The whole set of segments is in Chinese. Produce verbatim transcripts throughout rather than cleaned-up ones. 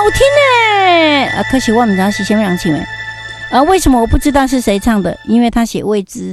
听呢、啊。可惜我们知道是什么人唱的。呃，为什么我不知道是谁唱的？因为他写未知。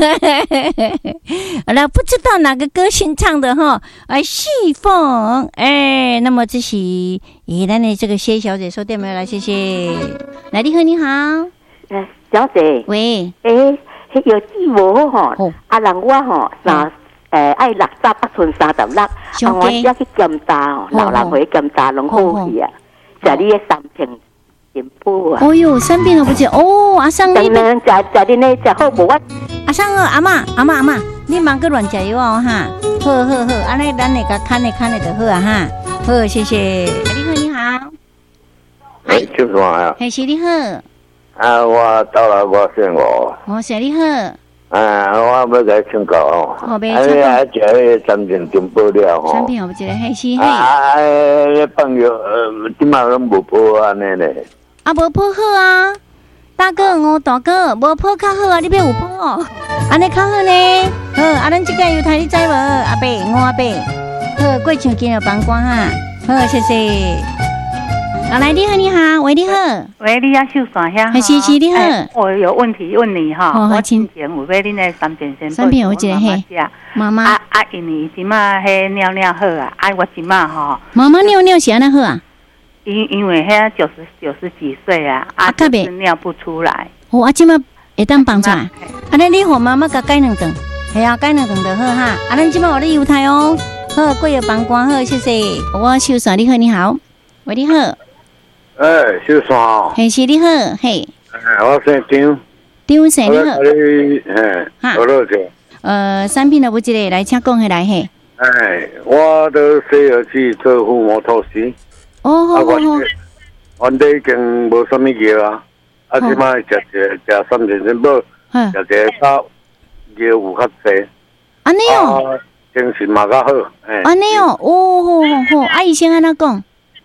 好了，不知道哪个歌星唱的哈？哎，细凤，哎，那么这是咦，咱的这个谢小姐说对没有？来，谢谢。来，你好，你好， 呃，小姐， 喂， 诶、欸，有字无吼？啊，人我吼三诶爱六十八寸三十六，啊，我只去检查哦，老人去检查拢好去啊，食你的三片。啊！ 哦哟，生病了不是？哦，阿桑， 你们食食你呢食好无？我阿桑哦，阿嬷阿嬷阿嬷，你忙个乱食药哦哈！好好好，安尼咱那个看的看的就好啊哈！好，谢谢。你好，你好。 哎，就说啊。 嘿，是你好。 啊，我到了，我姓我。 我是你好。 啊，我要来请教哦。 哦，别请教。啊，食迄三片金宝了吼。 三片我不记得，嘿是嘿。 啊，迄放药呃，今嘛拢无补安尼咧。 啊，无泡好啊，大哥哦，大哥，无泡较好啊，你要有泡哦，安尼较好呢。好，啊，咱这个油台你知无？阿伯，我阿伯，好，过唱今日帮官哈，好，谢谢。啊，来，你好，你好，喂，你好， 喂，你要秀伞遐？ 还是是你好、 欸，我有问题问你哈。 好， 我之前有买恁的三片先， 三片我记得嘿，妈妈啊啊，因为即马迄尿尿好啊，啊我即马吼， 妈妈尿尿是安那好啊？ 因因为遐九十九十几岁啊，啊就是尿不出来。 哦，啊，即马会当放出来。啊，那你和妈妈甲改两顿，系啊，改两顿就好哈。啊，咱即马有咧犹太哦，好，过日帮官好，谢谢。我秀伞，你好，你好，喂，你好。 哎，秀伞哦。 嘿，是你好，嘿。 哎，我姓张。 张生你好。 我你嘿，好多谢。 呃，产品的不一个，来请讲下来嘿。 哎，我都需要去做腹膜透析。 哦，好好好。 我哋已经无什么药啊，啊，即摆食食食三片先宝，食食较药有较济。 安尼哦， 精神嘛较好。 安尼哦，哦，好好好，啊，医生安怎讲？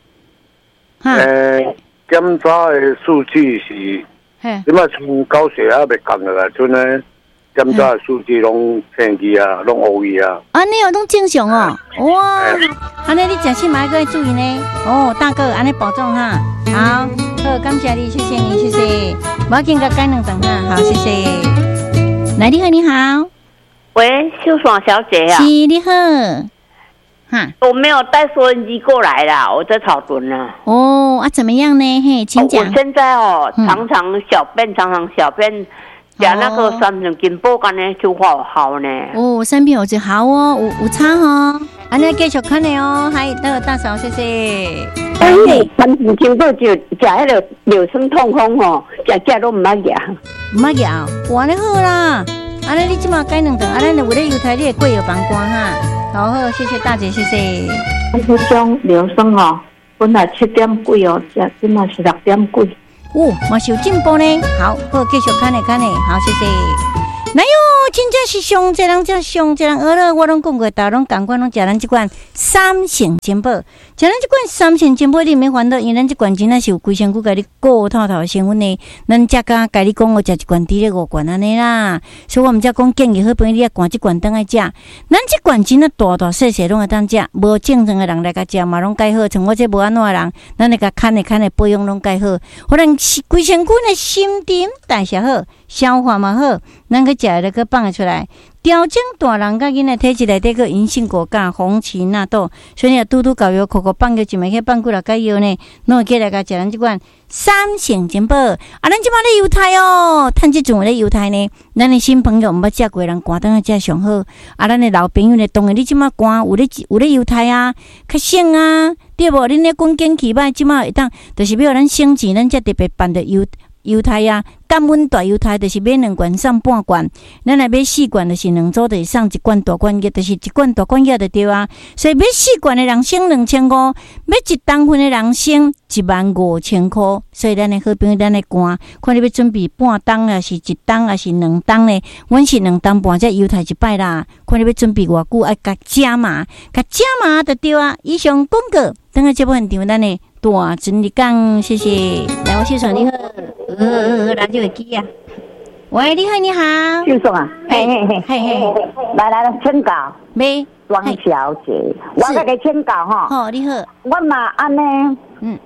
诶，检查的数据是，即摆从高血压未降落来，像呢检查的数据拢偏低啊，拢乌去啊。 安尼哦，拢正常哦，哇！安尼你食起码要注意呢。哦，大哥，安尼保重哈。好，好，感谢你，谢谢你，谢谢。我要紧个改两顿哈，好，谢谢。来，你好，你好。 喂，秀爽小姐啊。 是，你好。 哈，我没有带收音机过来啦，我在草屯呢。 哦，啊，怎么样呢？嘿，请讲。 我现在哦，常常小便，常常小便。讲那个三片金宝干呢就好好呢。 哦，三片我就好哦，有有差哦。安尼继续看的哦，还那个大嫂，谢谢。 哎，三片金宝就食迄个柳生痛风吼，食食都唔捌食， 唔捌食，哇，你好啦。安尼你即马改两顿，安尼为了油台你会过有帮官哈。好好，谢谢大姐，谢谢。 这种柳生吼，本来七点几哦，现在嘛是六点几。 哦，嘛是有进步呢。好，好，继续看呢，看呢，好，谢谢。来哟，真正是上这人，这上这人学了，我拢讲过，大拢共款拢食咱这款三成金宝，食咱这款三成金宝，你免烦恼，因为咱这罐真正是有规身躯甲你顾透透的成分呢。咱才甲甲你讲，我食一罐滴咧五罐安尼啦，所以我们才讲建议好朋友你要灌这罐当来食。咱这罐真正大大细细拢会当食，无正常的人来甲食嘛拢介好，像我这无安怎的人，咱来甲看的看的保养拢介好，可能规身躯的新陈代谢好，消化嘛好，咱去。食了个放出来，调整大人甲囡仔体质内底个银杏果干、红芪纳豆，所以啊，拄拄搞药，口口放个一枚去放几落个药呢，拢会起来甲食咱即款三成金宝。啊，咱即马咧犹太哦，趁即阵咧犹太呢，咱的新朋友毋捌食过人寒当食上好。啊，咱的老朋友呢，当然你即马寒有咧有咧犹太啊，较省啊，对无？恁咧关键期摆即马会当，就是要咱省钱，咱才特别办的犹。犹太啊，降温大犹太就是买两罐送半罐，咱来买四罐就是两组，就是送一罐大罐药，就是一罐大罐药就对啊。所以买四罐的人省两千五，买一担份的人省一万五千块。所以咱的好朋友，咱的肝，看你要准备半担啊，是一担啊，是两担呢？阮是两担半，才犹太一摆啦。看你要准备偌久，爱甲加码，甲加码就对啊。以上广告，等下节目现场咱的大真理讲，谢谢。来，我秀爽你好。呃，radio会机啊！喂，你好，你好， 秀爽啊！嘿嘿嘿， 嘿嘿， 来来来，请教， 没王小姐，我甲你请教哈。 好，你好， 我嘛安尼， 嗯，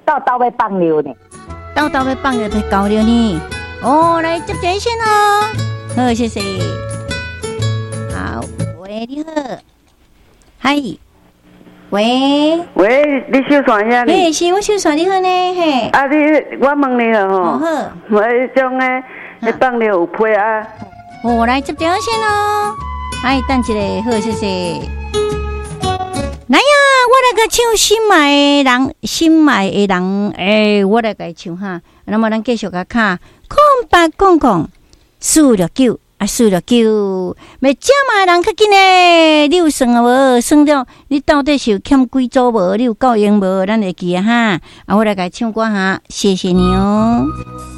到到要放尿呢， 到到要放尿才搞了呢。哦，来接这先哦，好，谢谢。好，喂，你好，嗨，喂喂，你收线呀？ 嘿，是我收线，你好呢，嘿。 啊，你我问你了吼， 好， 我迄种诶，迄放尿有配啊。 哦，来接这先哦，哎，等一下，好，谢谢。来呀，我来个唱心爱的人，心爱的人，诶，我来个唱哈。那么咱继续个看，空白空空，四六九啊，四六九，要这么人较紧呢？你有算啊无？算了，你到底是有欠几组无？你有够用无？咱会记啊哈。啊，我来个唱歌哈，谢谢你哦。